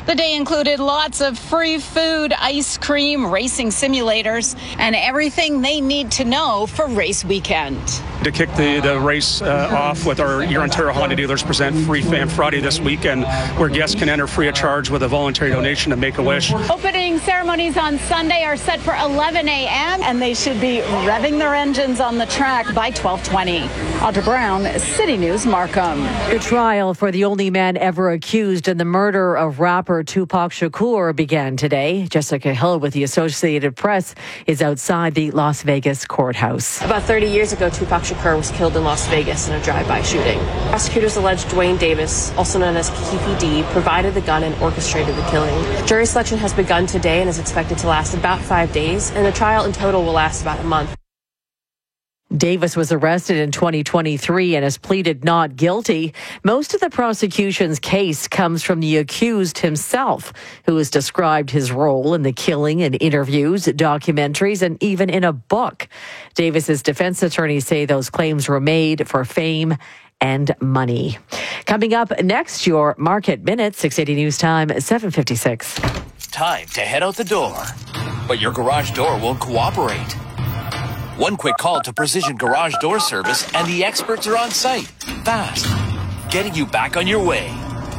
The day included lots of free food, ice cream, racing simulators, and everything they need to know for race weekend. To kick the race off with our Your Ontario Honda Dealers Present Free Fan Friday this weekend, where guests can enter free of charge with a voluntary donation to Make-A-Wish. Opening ceremonies on Sunday are set for 11 a.m., and they should be revving their engines on the track by 12:20. Audra Brown, City News, Markham. The trial for the only man ever accused in the murder of rapper Tupac Shakur began today. Jessica Hill with the Associated Press is outside the Las Vegas courthouse. About 30 years ago, Tupac Shakur was killed in Las Vegas in a drive-by shooting. Prosecutors alleged Dwayne Davis, also known as Keefe D, provided the gun and orchestrated the killing. Jury selection has begun today and is expected to last about 5 days, and the trial in total will last about a month. Davis was arrested in 2023 and has pleaded not guilty. Most of the prosecution's case comes from the accused himself, who has described his role in the killing in interviews, documentaries, and even in a book. Davis's defense attorneys say those claims were made for fame and money. Coming up next, your Market Minute, 680 News Time, 7:56. Time to head out the door, but your garage door won't cooperate. One quick call to Precision Garage Door Service and the experts are on site, fast, getting you back on your way.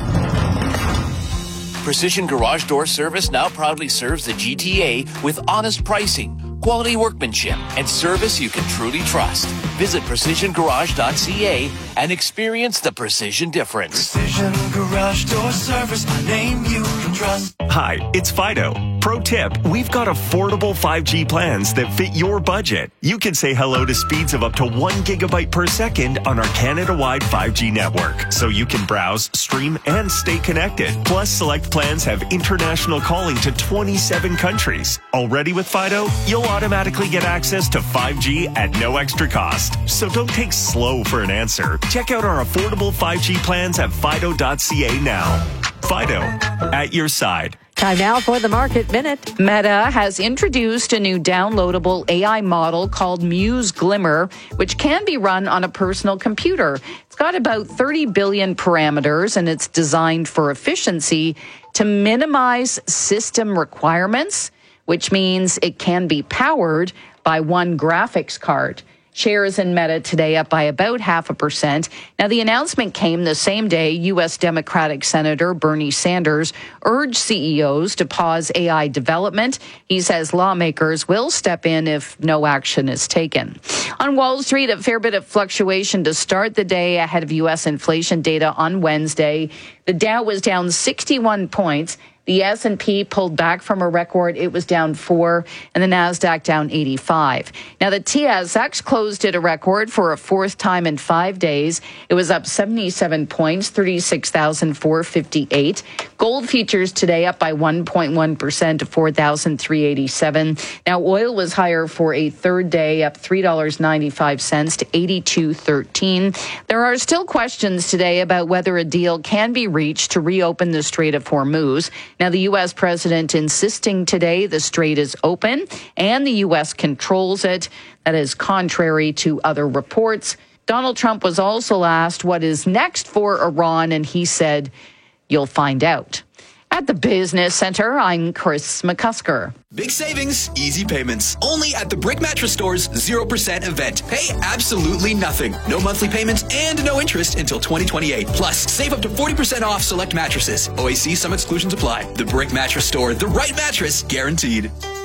Precision Garage Door Service now proudly serves the GTA with honest pricing, quality workmanship, and service you can truly trust. Visit precisiongarage.ca and experience the precision difference. Precision Garage Door Service, a name you can trust. Hi, it's Fido. Pro tip, we've got affordable 5G plans that fit your budget. You can say hello to speeds of up to 1 gigabyte per second on our Canada-wide 5G network, so you can browse, stream, and stay connected. Plus, select plans have international calling to 27 countries. Already with Fido, you'll automatically get access to 5G at no extra cost. So don't take slow for an answer. Check out our affordable 5G plans at fido.ca now. Fido, at your side. Time now for the Market Minute. Meta has introduced a new downloadable AI model called Muse Glimmer, which can be run on a personal computer. It's got about 30 billion parameters, and it's designed for efficiency to minimize system requirements, which means it can be powered by one graphics card. Shares in Meta today up by about 0.5%. Now, the announcement came the same day U.S. Democratic Senator Bernie Sanders urged CEOs to pause AI development. He says lawmakers will step in if no action is taken. On Wall Street, a fair bit of fluctuation to start the day ahead of U.S. inflation data on Wednesday. The Dow was down 61 points. The S&P pulled back from a record. It was down 4, and the NASDAQ down 85. Now, the TSX closed at a record for a fourth time in 5 days. It was up 77 points, 36,458. Gold futures today up by 1.1% to 4,387. Now, oil was higher for a third day, up $3.95 to 82.13. There are still questions today about whether a deal can be reached to reopen the Strait of Hormuz. Now, the U.S. president insisting today the strait is open and the U.S. controls it. That is contrary to other reports. Donald Trump was also asked what is next for Iran, and he said, "You'll find out." At the Business Center, I'm Chris McCusker. Big savings, easy payments. Only at the Brick Mattress Store's 0% event. Pay absolutely nothing. No monthly payments and no interest until 2028. Plus, save up to 40% off select mattresses. OAC, some exclusions apply. The Brick Mattress Store, the right mattress guaranteed.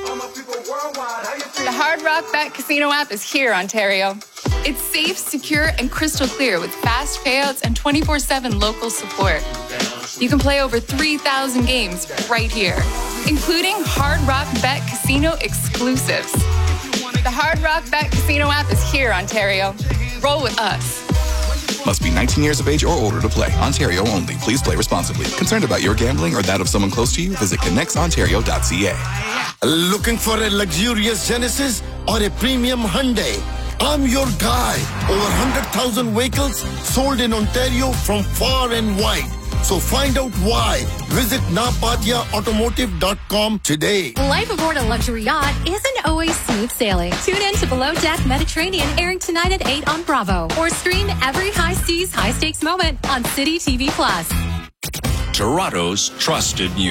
The Hard Rock Bet Casino app is here, Ontario. It's safe, secure, and crystal clear with fast payouts and 24/7 local support. You can play over 3,000 games right here, including Hard Rock Bet Casino exclusives. The Hard Rock Bet Casino app is here, Ontario. Roll with us. Must be 19 years of age or older to play. Ontario only. Please play responsibly. Concerned about your gambling or that of someone close to you? Visit connectsontario.ca. Looking for a luxurious Genesis or a premium Hyundai? I'm your guy. Over 100,000 vehicles sold in Ontario from far and wide. So find out why. Visit napatiaautomotive.com today. Life aboard a luxury yacht isn't always smooth sailing. Tune in to Below Deck Mediterranean, airing tonight at 8 on Bravo. Or stream every high seas, high stakes moment on City TV Plus. Toronto's trusted news.